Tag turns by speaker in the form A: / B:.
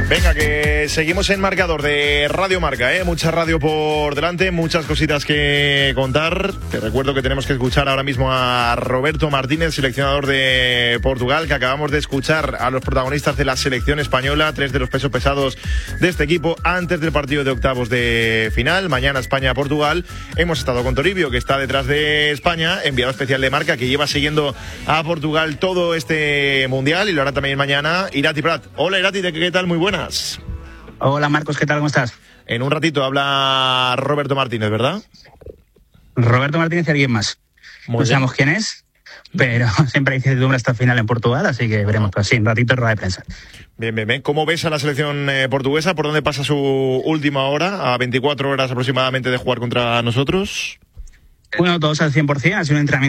A: Venga, que seguimos en marcador de Radio Marca, mucha radio por delante, muchas cositas que contar. Te recuerdo que tenemos que escuchar ahora mismo a Roberto Martínez, seleccionador de Portugal, que acabamos de escuchar a los protagonistas de la selección española, 3 de los pesos pesados de este equipo antes del partido de octavos de final. Mañana España-Portugal. Hemos estado con Toribio, que está detrás de España, enviado especial de Marca, que lleva siguiendo a Portugal todo este mundial y lo hará también mañana Irati Prat. Hola Irati, ¿qué tal? Muy buenas.
B: Hola Marcos, ¿qué tal? ¿Cómo estás?
A: En un ratito habla Roberto Martínez, ¿verdad?
B: Roberto Martínez y alguien más. No sabemos quién es, pero siempre hay incertidumbre hasta el final en Portugal, así que veremos. Pero sí, un ratito en rueda de prensa.
A: Bien. ¿Cómo ves a la selección portuguesa? ¿Por dónde pasa su última hora? A 24 horas aproximadamente de jugar contra nosotros.
B: Bueno, todos al 100%, ha sido un entrenamiento